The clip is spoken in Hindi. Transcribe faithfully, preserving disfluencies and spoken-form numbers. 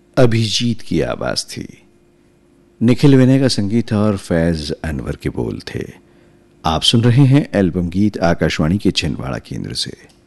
अभिजीत की आवाज थी। निखिल विनय का संगीत और फैज अनवर के बोल थे। आप सुन रहे हैं एल्बम गीत आकाशवाणी के छिंदवाड़ा केंद्र से।